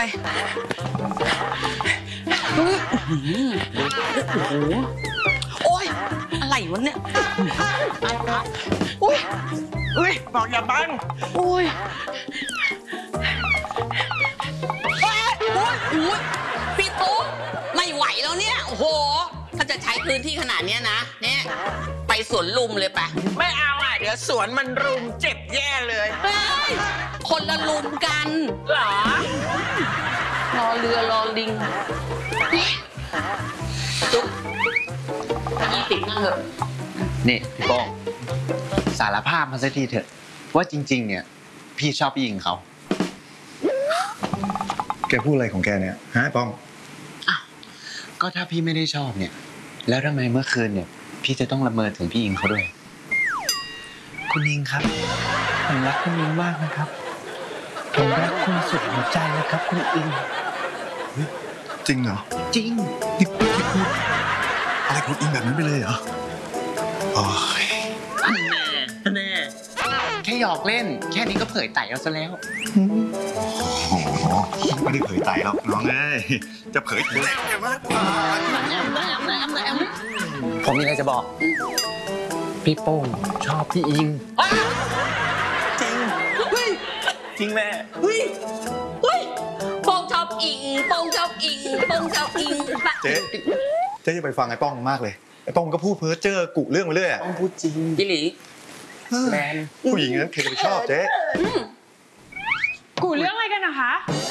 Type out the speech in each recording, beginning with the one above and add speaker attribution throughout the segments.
Speaker 1: อยโอ้โหโอ้ยอะไรวะเนี่ยอุ้ย
Speaker 2: อุ้ยบอกอย่าบัง
Speaker 1: อุ้ยอุ้ยพี่ตุ๊กไม่ไหวแล้วเนี่ยโอ้โหถ้าจะใช้พื้นที่ขนาดนี้นะเนี่ยไปสวนลุมเลยปะ
Speaker 2: ไม่เอาอ่ะเดี๋ยวสวนมันรุมเจ็บแย่เลย
Speaker 1: เฮ้ยคนละลุมกัน
Speaker 2: เหรอ
Speaker 1: รอเรือรอลิงตุ๊ก20นั่งเถอะ
Speaker 3: นี่พี่โป้งสารภาพมาสักทีเถอะว่าจริงๆเนี่ยพี่ชอบพี่หญิงเขา
Speaker 4: แกพูดอะไรของแกเนี่ยฮะป้อง
Speaker 3: ก็ถ้าพี่ไม่ได้ชอบเนี่ยแล้วทำไมเมื่อคืนเนี่ยพี่จะต้องละเมอถึงพี่หญิงเขาด้วยคุณหญิงครับผมรักคุณหญิงมากนะครับผมรักคุณสุดหัวใจเลยครับคุณอิง
Speaker 4: จริงเหรอ
Speaker 3: จริง
Speaker 4: นี่พูดอะไรคุณอิงแบบนั้นไปเลยเหรอโอ้ย
Speaker 3: แน่แค่หยอกเล่นแค่นี้ก็เผยไต่เอาซะแล้ว
Speaker 4: โอ้โหไม่ได้เผยไต่หรอกน้องเอ้ยจะเผยตัวเองมากกว่า
Speaker 3: ผมมีอะไรจะบอกพี่โป้งชอบพี่อิง
Speaker 1: จริงเฮ้ย
Speaker 3: จริงแม่
Speaker 1: เฮ้ยโป้งชอบอิงโป้งชอบอิงโป้งชอบอิง
Speaker 4: เจ๊จะไปฟังไอ้ป้องมากเลยไอ้ป้องก็พูดเพ้อเจ้อกุเรื่องมาเรื่อย
Speaker 3: ป้องพูดจริง
Speaker 1: พี่หลี
Speaker 4: แมนผู้หญิงนั้นใครจะไปชอบเจ๊
Speaker 5: กูเรื่องอะไรกันนะคะ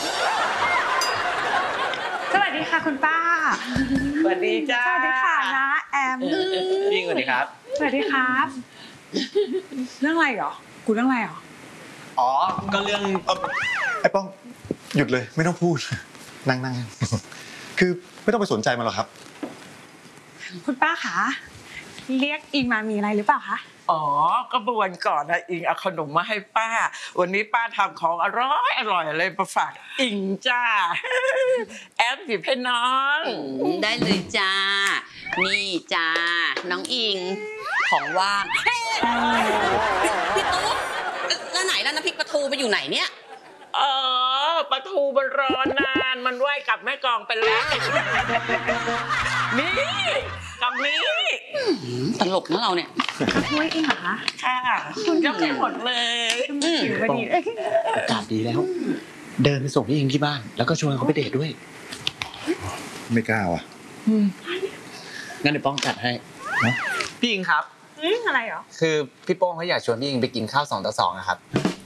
Speaker 5: สวัสดีค่ะคุณป้า
Speaker 2: สวัสดีจ้า
Speaker 5: สวัสดีค่ะนะแอม
Speaker 3: พี่สวัสดีครับ
Speaker 5: สวัสดีครับเรื่องอะไรหรอกูเรื่องอะไรหรอ
Speaker 3: อ๋อก็เรื่อง
Speaker 4: ไอ้ป้องหยุดเลยไม่ต้องพูดนั่งคือไม่ต้องไปสนใจมันหรอกครับ
Speaker 5: คุณป้าคะเรียกอิงมามีอะไรหรือเปล่าคะ
Speaker 2: อ๋อก็เมื่อวันก่อนนะอิงเอาขนมมาให้ป้าวันนี้ป้าทำของอร่อยเลยมาฝากอิงจ้าแอมหยิบให้น้อง
Speaker 1: ได้เลยจ้านี่จ้าน้องอิงของว่างพี่ตุ๊กแล้วไหนแล้วน้ำพริกปลาทูไปอยู่ไหนเนี่ย
Speaker 2: ปลาทูมันรอนานมันว่ายกลับแม่กองไปแล้วนี่กับนี้
Speaker 1: ตลกนะเราเนี่ย
Speaker 5: ช่วยอิงเหรอคะ
Speaker 2: ค่ะคุณยกให้หมดเลย
Speaker 3: โอกาสดีแล้วเดินไปส่งพี่อิงที่บ้านแล้วก็ชวนเขาไปเดทด้วย
Speaker 4: ไม่กล้าว่ะ
Speaker 3: งั้นเดี๋ยวป้องจัดให้พี่อิงครับ
Speaker 5: อะไรเหรอ
Speaker 3: คือพี่โป้งเขาอยากชวนพี่อิงไปกินข้าว2 ต่อ 2นะครับ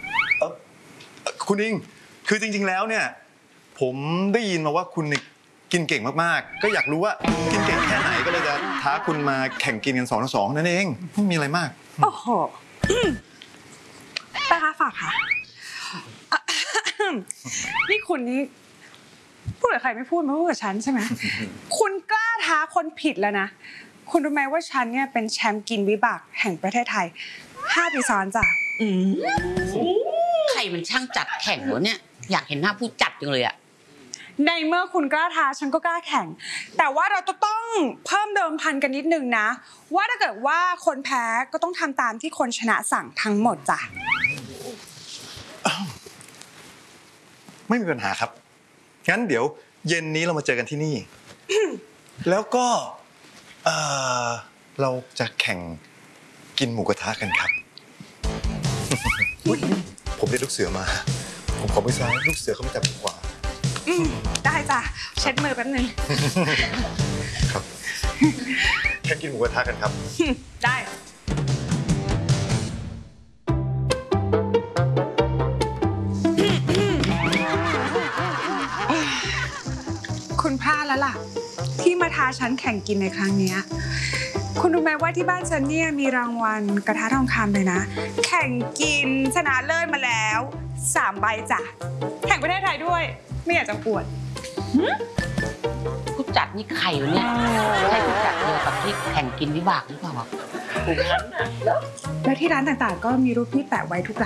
Speaker 4: คุณอิงคือจริงๆแล้วเนี่ยผมได้ยินมาว่าคุณกินเก่งมากๆก็อยากรู้ว่ากินเก่งแค่ไหนก็เลยจะท้าคุณมาแข่งกินกัน2 ต่อ 2นั่นเองไม่มีอะไรมาก
Speaker 5: โอ้โหป้าคะฝากค่ะนี่คุณนี่พูดกับใครไม่พูดมาพูดกับฉันใช่ไหมคุณกล้าท้าคนผิดแล้วนะคุณรู้ไหมว่าฉันเนี่ยเป็นแชมป์กินวิบากแห่งประเทศไทย5 ปีซ้อนจ้ะ
Speaker 1: ใครมันช่างจัดแข่งวะเนี่ยอยากเห็นหน้าผู้จัดจังเลยอะ
Speaker 5: ในเมื่อคุณกล้าท้าฉันก็กล้าแข่งแต่ว่าเราต้องเพิ่มเดิมพันกันนิดนึงนะว่าถ้าเกิดว่าคนแพ้ก็ต้องทำตามที่คนชนะสั่งทั้งหมดจ้ะ
Speaker 4: ไม่มีปัญหาครับงั้นเดี๋ยวเย็นนี้เรามาเจอกันที่นี่แล้วก็เราจะแข่งกินหมูกระทะกันครับผมได้ลูกเสือมาผมขอมือซ้ายลูกเสือเขาไม่จับมือขวา
Speaker 5: ได้จ้ะเช็ดมือแป๊บนึง
Speaker 4: ครับแข่งกินหมูกระทะกันครับ
Speaker 5: ได้คุณพลาดแล้วล่ะที่มาท้าฉันแข่งกินในครั้งนี้คุณรู้ไหมว่าที่บ้านฉันเนี่ยมีรางวัลกระทะทองคำเลยนะแข่งกินชนะเลิศมาแล้ว3 ใบจ้ะแข่งประเทศไทยด้วยไม่อยากจะปวด
Speaker 1: ผู้จัดนี่ใครวะเนี่ยใช่ผู้จัดเดียวกับที่แข่งกินวิบากหรือเปล่า
Speaker 5: แล้วที่ร้านต่างๆก็มีรูปพี่แปะไว้ทุกร้าน